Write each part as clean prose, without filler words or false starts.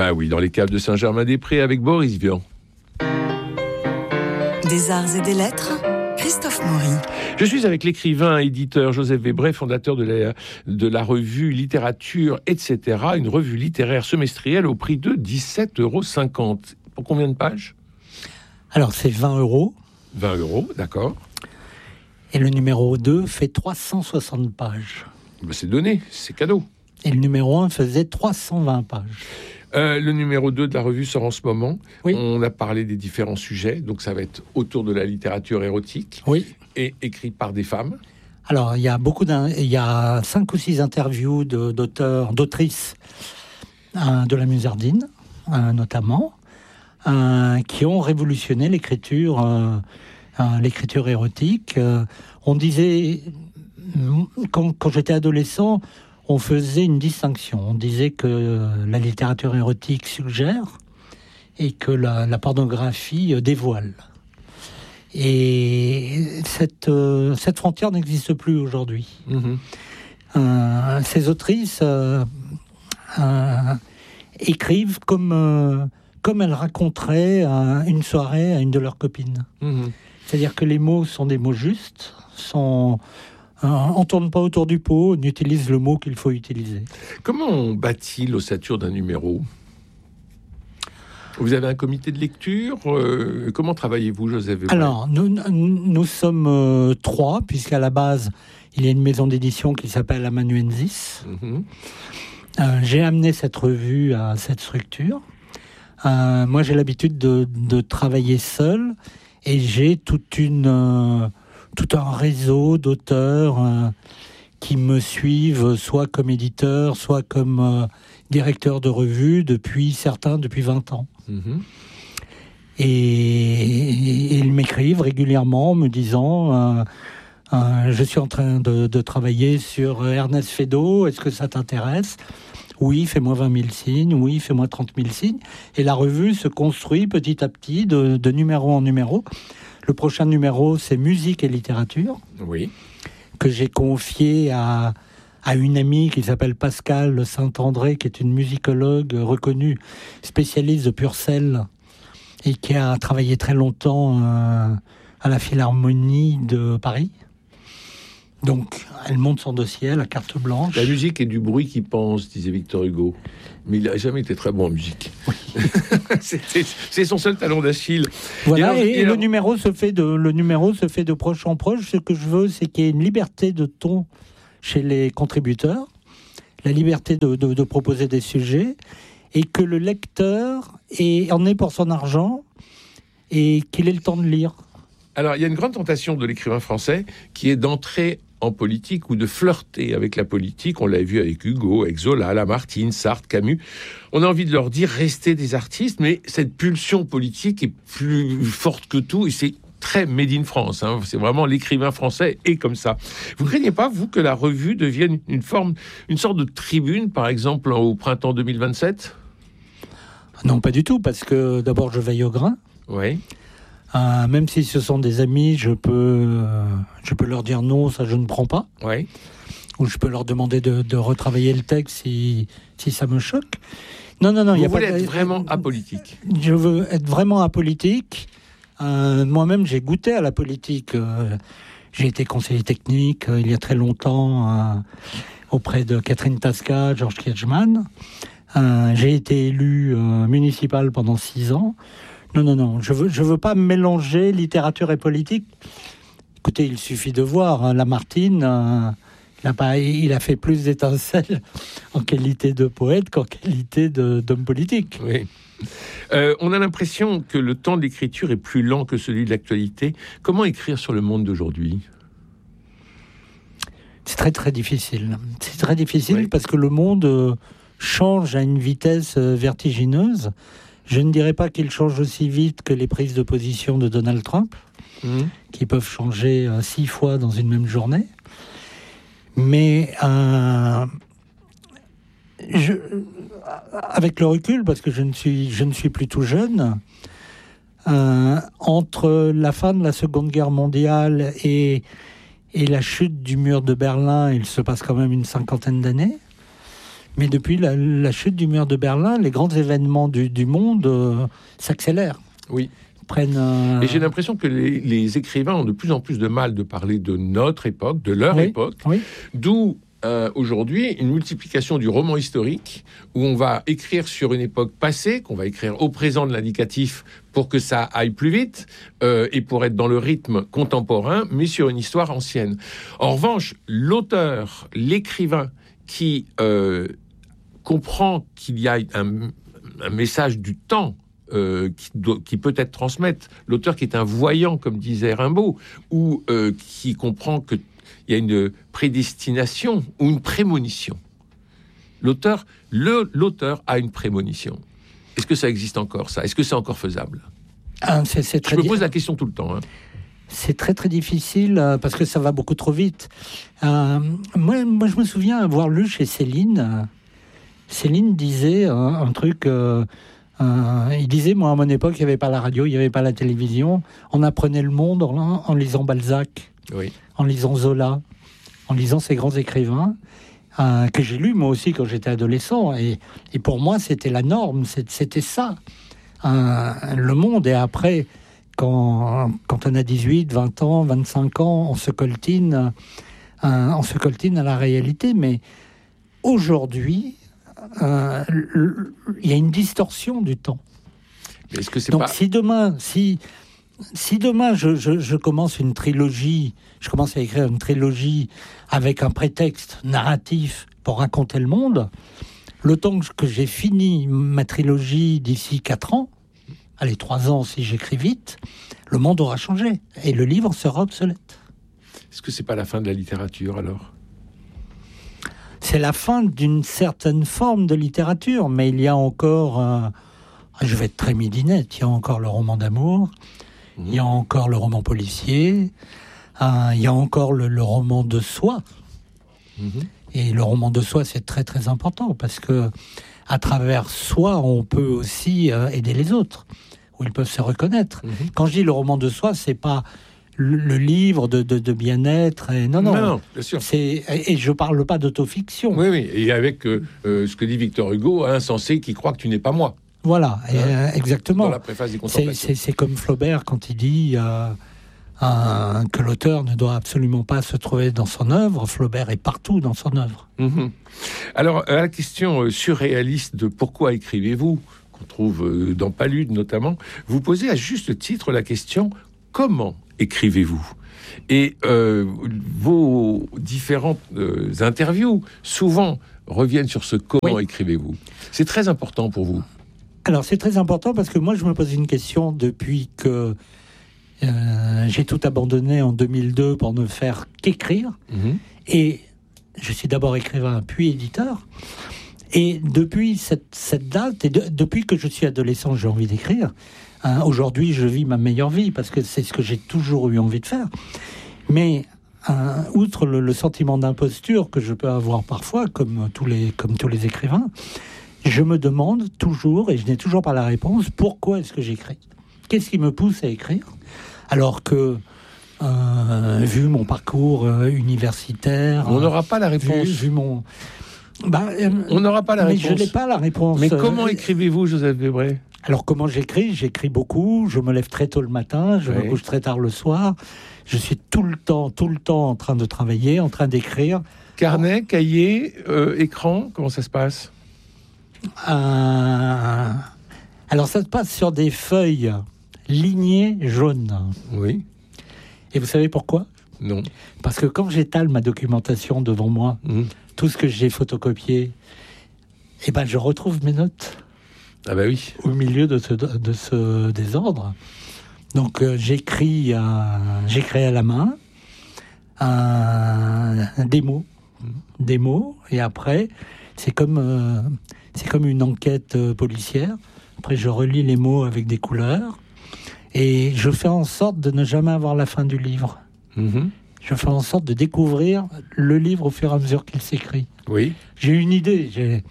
Bah oui, dans les caves de Saint-Germain-des-Prés avec Boris Vian. Des arts et des lettres, Christophe Maury. Je suis avec l'écrivain et éditeur Joseph Webrey, fondateur de la revue Littérature, etc., une revue littéraire semestrielle au prix de 17,50 €. Pour combien de pages ? Alors, c'est 20 €. 20 €, d'accord. Et le numéro 2 fait 360 pages. Ben, c'est donné, c'est cadeau. Et le numéro 1 faisait 320 pages. Le numéro 2 de la revue sort en ce moment. Oui. On a parlé des différents sujets, donc ça va être autour de la littérature érotique. Oui. Et écrit par des femmes. Alors, il y a 5 ou 6 interviews d'auteurs, d'autrices de la Musardine, notamment, qui ont révolutionné l'écriture érotique. On disait, quand j'étais adolescent, on faisait une distinction. On disait que la littérature érotique suggère et que la pornographie dévoile. Et cette frontière n'existe plus aujourd'hui. Ces autrices écrivent comme elles raconteraient une soirée à une de leurs copines. C'est-à-dire que les mots sont des mots justes, on ne tourne pas autour du pot, on utilise le mot qu'il faut utiliser. Comment on bâtit l'ossature d'un numéro ? Vous avez un comité de lecture ? Comment travaillez-vous, Joseph Webrey ? Alors, nous sommes 3, puisqu'à la base, il y a une maison d'édition qui s'appelle Amanuensis. J'ai amené cette revue à cette structure. Moi, j'ai l'habitude de travailler seul, et j'ai tout un réseau d'auteurs qui me suivent, soit comme éditeur, soit comme directeur de revue, certains depuis 20 ans. Et ils m'écrivent régulièrement me disant je suis en train de travailler sur Ernest Feydeau, est-ce que ça t'intéresse ? Oui, fais-moi 20 000 signes, oui, fais-moi 30 000 signes. Et la revue se construit petit à petit de numéro en numéro. Le prochain numéro, c'est Musique et littérature, que j'ai confié à une amie qui s'appelle Pascale Saint-André, qui est une musicologue reconnue, spécialiste de Purcell, et qui a travaillé très longtemps à la Philharmonie de Paris. Donc, elle monte son dossier, la carte blanche. La musique est du bruit qui pense, disait Victor Hugo. Mais il n'a jamais été très bon en musique. Oui. c'est son seul talon d'Achille. Voilà, et le numéro se fait de proche en proche. Ce que je veux, c'est qu'il y ait une liberté de ton chez les contributeurs, la liberté de proposer des sujets, et que le lecteur en ait pour son argent, et qu'il ait le temps de lire. Alors, il y a une grande tentation de l'écrivain français qui est d'entrer en politique ou de flirter avec la politique. On l'a vu avec Hugo, avec Zola, Lamartine, Sartre, Camus. On a envie de leur dire restez des artistes, mais cette pulsion politique est plus forte que tout, et c'est très made in France. C'est vraiment l'écrivain français est comme ça. Vous ne craignez pas, vous, que la revue devienne une sorte de tribune, par exemple, au printemps 2027 ? Non, pas du tout, parce que d'abord, je veille au grain. Oui. Même si ce sont des amis, je peux leur dire non, ça je ne prends pas. Oui. Ou je peux leur demander de retravailler le texte si ça me choque. Non. Vous voulez être vraiment apolitique ? Je veux être vraiment apolitique. Moi-même, j'ai goûté à la politique. J'ai été conseiller technique il y a très longtemps auprès de Catherine Tasca, Georges Kiechman. J'ai été élu municipal pendant 6 ans. Non. Je veux pas mélanger littérature et politique. Écoutez, il suffit de voir Lamartine. Il a fait plus d'étincelles en qualité de poète qu'en qualité d'homme politique. Oui. On a l'impression que le temps de l'écriture est plus lent que celui de l'actualité. Comment écrire sur le monde d'aujourd'hui ? C'est très très difficile. C'est très difficile parce que le monde change à une vitesse vertigineuse. Je ne dirais pas qu'il change aussi vite que les prises de position de Donald Trump, qui peuvent changer 6 fois dans une même journée. Mais avec le recul, parce que je ne suis plus tout jeune, entre la fin de la Seconde Guerre mondiale et la chute du mur de Berlin, il se passe quand même une 50aine d'années. Mais depuis la chute du mur de Berlin, les grands événements du monde s'accélèrent. Oui. Prennent, Et j'ai l'impression que les écrivains ont de plus en plus de mal de parler de notre époque, de leur époque, d'où aujourd'hui une multiplication du roman historique où on va écrire sur une époque passée, qu'on va écrire au présent de l'indicatif pour que ça aille plus vite et pour être dans le rythme contemporain, mais sur une histoire ancienne. En revanche, l'auteur, l'écrivain qui comprend qu'il y a un message du temps qui peut-être transmettre, l'auteur qui est un voyant, comme disait Rimbaud, ou qui comprend qu'il y a une prédestination ou une prémonition. L'auteur a une prémonition. Est-ce que ça existe encore, ça ? Est-ce que c'est encore faisable ? Je me pose la question tout le temps. C'est très très difficile parce que ça va beaucoup trop vite. Moi, je me souviens avoir lu chez Céline. Céline disait un truc... il disait, moi, à mon époque, il n'y avait pas la radio, il n'y avait pas la télévision. On apprenait le monde en lisant Balzac, en lisant Zola, en lisant ces grands écrivains que j'ai lus, moi aussi, quand j'étais adolescent. Et pour moi, c'était la norme, c'était ça, le monde. Et après, quand on a 18, 20 ans, 25 ans, on se coltine à la réalité. Mais aujourd'hui... il y a une distorsion du temps. Mais est-ce que c'est donc pas... si demain je commence une trilogie, je commence à écrire une trilogie avec un prétexte narratif pour raconter le monde, le temps que j'ai fini ma trilogie d'ici 4 ans, allez 3 ans si j'écris vite, le monde aura changé et le livre sera obsolète. Est-ce que c'est pas la fin de la littérature alors ? C'est la fin d'une certaine forme de littérature, mais il y a encore, je vais être très midinette, il y a encore le roman d'amour, il y a encore le roman policier, il y a encore le roman de soi. Et le roman de soi, c'est très très important, parce que à travers soi, on peut aussi aider les autres, où ils peuvent se reconnaître. Quand je dis le roman de soi, c'est pas... le livre de bien-être. Non, bien sûr. Et je ne parle pas d'autofiction. Oui, et avec ce que dit Victor Hugo, insensé qui croit que tu n'es pas moi. Voilà, exactement. Dans la préface des Contemplations. C'est comme Flaubert quand il dit que l'auteur ne doit absolument pas se trouver dans son œuvre. Flaubert est partout dans son œuvre. Alors, à la question surréaliste de pourquoi écrivez-vous, qu'on trouve dans Palude notamment, vous posez à juste titre la question « Comment écrivez-vous » Et vos différentes interviews, souvent, reviennent sur ce « Comment écrivez-vous ». C'est très important pour vous. Alors, c'est très important parce que moi, je me pose une question depuis que j'ai tout abandonné en 2002 pour ne faire qu'écrire. Et je suis d'abord écrivain, puis éditeur. Et depuis cette date, et depuis que je suis adolescent, j'ai envie d'écrire. Aujourd'hui, je vis ma meilleure vie parce que c'est ce que j'ai toujours eu envie de faire. Mais outre le sentiment d'imposture que je peux avoir parfois, comme tous les écrivains, je me demande toujours, et je n'ai toujours pas la réponse, pourquoi est-ce que j'écris ? Qu'est-ce qui me pousse à écrire ? Alors que, vu mon parcours universitaire... On n'aura pas la réponse. Vu mon... on n'aura pas la réponse. Mais je n'ai pas la réponse. Mais comment écrivez-vous, Joseph Desbrest ? Alors, comment j'écris ? J'écris beaucoup, je me lève très tôt le matin, je me couche très tard le soir. Je suis tout le temps en train de travailler, en train d'écrire. Carnet, cahier, écran, comment ça se passe ? Alors, ça se passe sur des feuilles lignées jaunes. Oui. Et vous savez pourquoi ? Non. Parce que quand j'étale ma documentation devant moi, tout ce que j'ai photocopié, je retrouve mes notes. Ah bah oui. Au milieu de ce désordre. Donc j'écris à la main des mots, et après c'est comme une enquête policière. Après je relis les mots avec des couleurs et je fais en sorte de ne jamais avoir la fin du livre. Je fais en sorte de découvrir le livre au fur et à mesure qu'il s'écrit. Oui. J'ai une idée,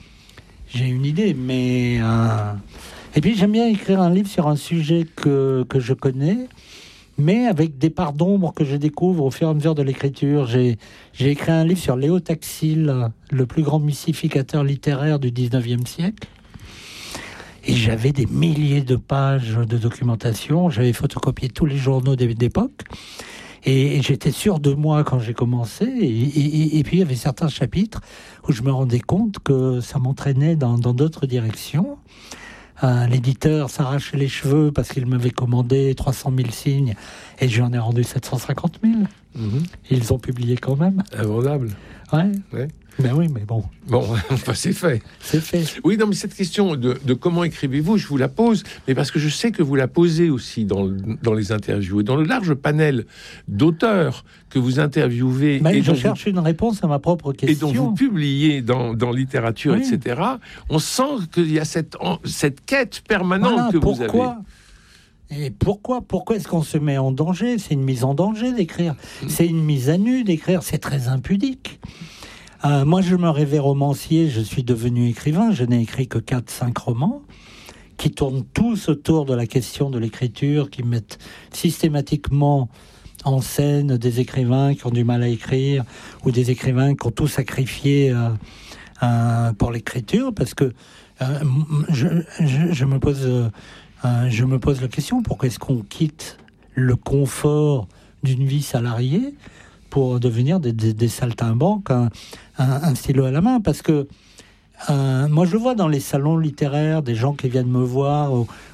mais... Et puis j'aime bien écrire un livre sur un sujet que je connais, mais avec des parts d'ombre que je découvre au fur et à mesure de l'écriture. J'ai écrit un livre sur Léo Taxil, le plus grand mystificateur littéraire du 19e siècle. Et j'avais des milliers de pages de documentation. J'avais photocopié tous les journaux d'époque. Et j'étais sûr de moi quand j'ai commencé. Et puis, il y avait certains chapitres où je me rendais compte que ça m'entraînait dans d'autres directions. L'éditeur s'arrachait les cheveux parce qu'il m'avait commandé 300 000 signes et j'en ai rendu 750 000. Ils ont publié quand même. Abordable. Ouais. Ouais. Ben oui, mais bon. Bon, enfin, c'est fait. C'est fait. Oui, non, mais cette question de comment écrivez-vous, je vous la pose, mais parce que je sais que vous la posez aussi dans les interviews et dans le large panel d'auteurs que vous interviewez. Ben, je cherche une réponse à ma propre question. Et dont vous publiez dans littérature, oui. etc. On sent qu'il y a cette quête permanente voilà, que vous avez. Et pourquoi est-ce qu'on se met en danger? C'est une mise en danger d'écrire. C'est une mise à nu d'écrire. C'est très impudique. Moi, je me rêvais romancier, je suis devenu écrivain, je n'ai écrit que 4-5 romans, qui tournent tous autour de la question de l'écriture, qui mettent systématiquement en scène des écrivains qui ont du mal à écrire, ou des écrivains qui ont tout sacrifié pour l'écriture, parce que je me pose la question, pourquoi est-ce qu'on quitte le confort d'une vie salariée pour devenir des saltimbanques, un stylo à la main? Parce que moi, je le vois dans les salons littéraires, des gens qui viennent me voir,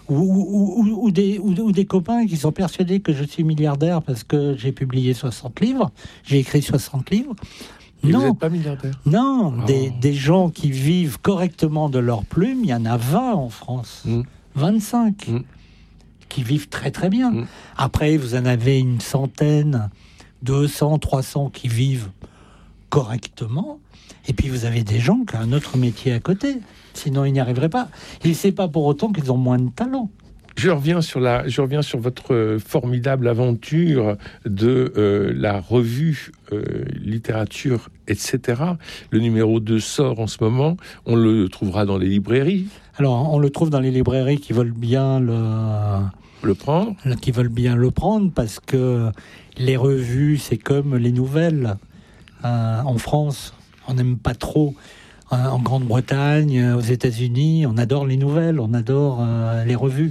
ou des copains qui sont persuadés que je suis milliardaire parce que j'ai publié 60 livres, j'ai écrit 60 livres. Et non, vous n'êtes pas milliardaire? Non, des gens qui vivent correctement de leur plume, il y en a 20 en France, 25, qui vivent très très bien. Après, vous en avez une centaine, 200, 300 qui vivent correctement. Et puis vous avez des gens qui ont un autre métier à côté. Sinon, ils n'y arriveraient pas. Et c'est pas pour autant qu'ils ont moins de talent. Je reviens sur votre formidable aventure de la revue littérature, etc. Le numéro 2 sort en ce moment. On le trouvera dans les librairies. Alors, on le trouve dans les librairies qui veulent bien le prendre. Qui veulent bien le prendre, parce que les revues, c'est comme les nouvelles. En France, on n'aime pas trop. En Grande-Bretagne, aux États-Unis, on adore les nouvelles, on adore les revues.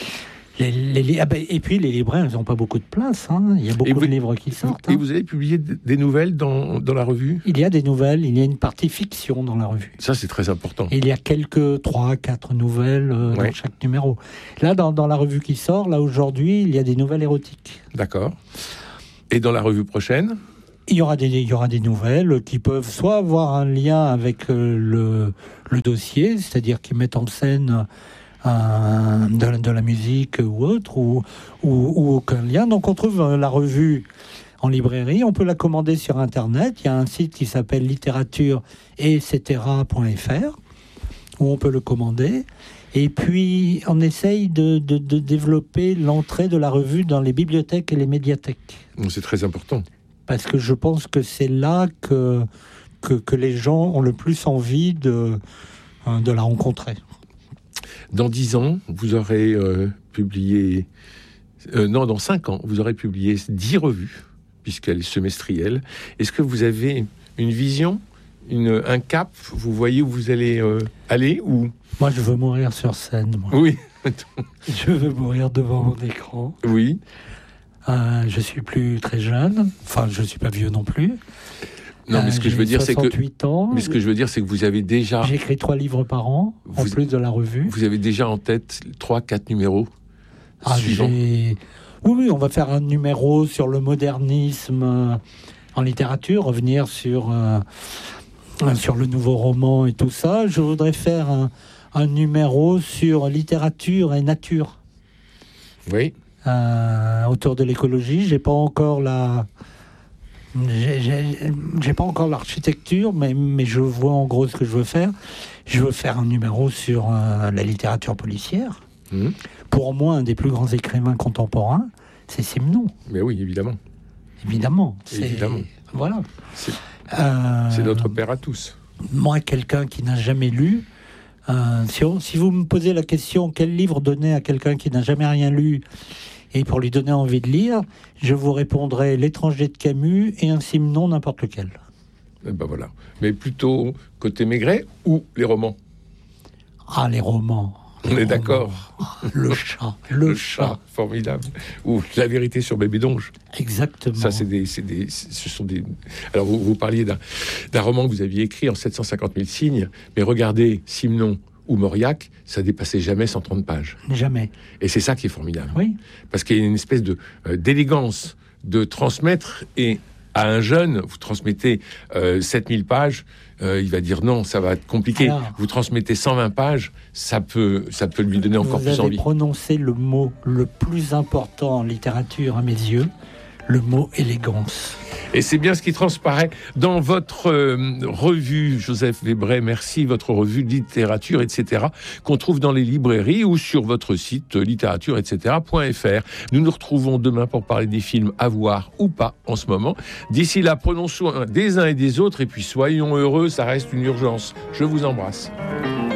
Et puis les libraires, ils n'ont pas beaucoup de place. Il y a beaucoup de livres qui sortent. Et vous avez publié des nouvelles dans la revue? Il y a des nouvelles, il y a une partie fiction dans la revue. Ça, c'est très important. Il y a quelques 3-4 nouvelles dans chaque numéro. Là, dans la revue qui sort, là aujourd'hui, il y a des nouvelles érotiques. D'accord. Et dans la revue prochaine? Il y aura des nouvelles qui peuvent soit avoir un lien avec le dossier, c'est-à-dire qui mettent en scène de la musique ou autre, ou aucun lien. Donc on trouve la revue en librairie, on peut la commander sur Internet. Il y a un site qui s'appelle littérature-etc.fr où on peut le commander. Et puis on essaye de développer l'entrée de la revue dans les bibliothèques et les médiathèques. C'est très important. Parce que je pense que c'est là que les gens ont le plus envie de la rencontrer. Dans 10 ans, vous aurez publié... dans 5 ans, vous aurez publié 10 revues, puisqu'elle est semestrielle. Est-ce que vous avez une vision, un cap? Vous voyez où vous allez aller ou... Moi, je veux mourir sur scène. Moi. Oui. Je veux mourir devant mon écran. Oui. Je suis plus très jeune. Enfin, je suis pas vieux non plus. Non, mais ce que je veux dire, c'est que... 68 ans. Mais ce que je veux dire, c'est que vous avez déjà... J'écris 3 livres par an, en plus de la revue. Vous avez déjà en tête 3-4 numéros suivants. Oui, on va faire un numéro sur le modernisme en littérature, revenir sur le nouveau roman et tout ça. Je voudrais faire un numéro sur littérature et nature. Oui. Autour de l'écologie. J'ai pas encore l'architecture, mais je vois en gros ce que je veux faire. Je veux faire un numéro sur la littérature policière. Pour moi, un des plus grands écrivains contemporains, c'est Simenon. Mais oui, évidemment. Évidemment. Voilà. C'est notre père à tous. Moi, quelqu'un qui n'a jamais lu, si vous me posez la question, quel livre donner à quelqu'un qui n'a jamais rien lu Et pour lui donner envie de lire, je vous répondrai L'étranger de Camus et un Simenon n'importe lequel. Et ben voilà. Mais plutôt côté Maigret ou les romans? Ah, les romans. On est d'accord. Le chat. Formidable. Ou La vérité sur Bébé Donge. Exactement. Ça, ce sont des... Alors, vous parliez d'un roman que vous aviez écrit en 750 000 signes, mais regardez Simenon ou Mauriac, ça dépassait jamais 130 pages. Jamais. Et c'est ça qui est formidable. Oui. Parce qu'il y a une espèce d'élégance de transmettre, et à un jeune, vous transmettez 7000 pages, il va dire non, ça va être compliqué. Alors, vous transmettez 120 pages, ça peut lui donner encore plus envie. Vous avez prononcé le mot le plus important en littérature à mes yeux, le mot élégance. Et c'est bien ce qui transparaît dans votre revue, Joseph Webray, merci, votre revue de littérature, etc., qu'on trouve dans les librairies ou sur votre site littérature, etc.fr. Nous nous retrouvons demain pour parler des films à voir ou pas en ce moment. D'ici là, prenons soin des uns et des autres, et puis soyons heureux, ça reste une urgence. Je vous embrasse.